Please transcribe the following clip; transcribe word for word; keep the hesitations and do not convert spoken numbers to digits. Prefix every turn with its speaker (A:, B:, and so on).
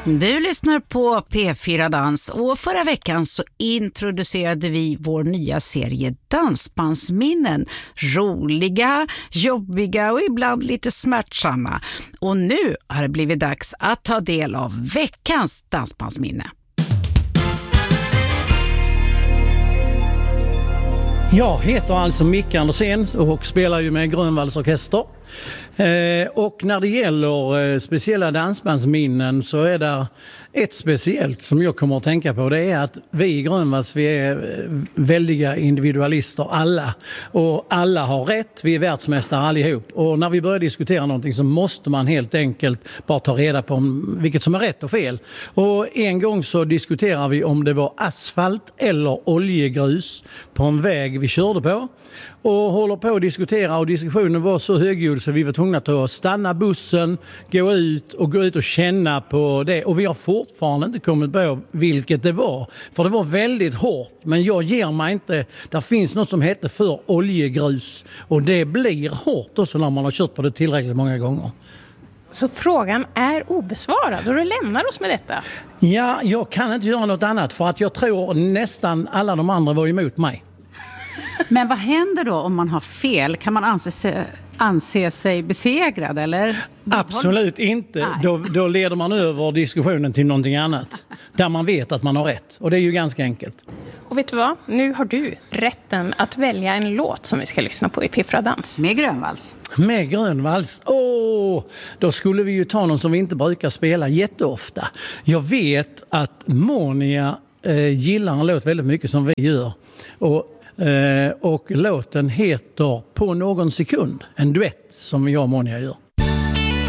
A: Du lyssnar på P fyra Dans och förra veckan så introducerade vi vår nya serie Dansbandsminnen. Roliga, jobbiga och ibland lite smärtsamma. Och nu har det blivit dags att ta del av veckans dansbandsminne.
B: Jag heter alltså Micke Andersén och spelar ju med Grönvalls orkester. Eh, och när det gäller eh, speciella dansbandsminnen så är det ett speciellt som jag kommer att tänka på. Det är att vi i Grönvalls, vi är väldiga individualister alla. Och alla har rätt, vi är världsmästare allihop. Och när vi börjar diskutera någonting så måste man helt enkelt bara ta reda på om vilket som är rätt och fel. Och en gång så diskuterar vi om det var asfalt eller oljegrus på en väg vi körde på. Och håller på att diskutera och diskussionen var så högljudd så vi var tvungna att stanna bussen, gå ut och gå ut och känna på det. Och vi har fortfarande inte kommit på vilket det var. För det var väldigt hårt, men jag ger mig inte. Det finns något som heter för oljegrus och det blir hårt också när man har kört på det tillräckligt många gånger.
C: Så frågan är obesvarad och du lämnar oss med detta?
B: Ja, jag kan inte göra något annat för att jag tror nästan alla de andra var emot mig.
D: Men vad händer då om man har fel? Kan man anse sig, anse sig besegrad eller?
B: Absolut inte. Då, då leder man över diskussionen till någonting annat. Där man vet att man har rätt. Och det är ju ganska enkelt.
C: Och vet du vad? Nu har du rätten att välja en låt som vi ska lyssna på i P fyra Dans.
D: Med Grönvalls.
B: Med Grönvalls. Åh, då skulle vi ju ta någon som vi inte brukar spela jätteofta. Jag vet att Monia eh, gillar en låt väldigt mycket som vi gör. Och Uh, och låten heter På någon sekund, en duett som jag och Monia gör.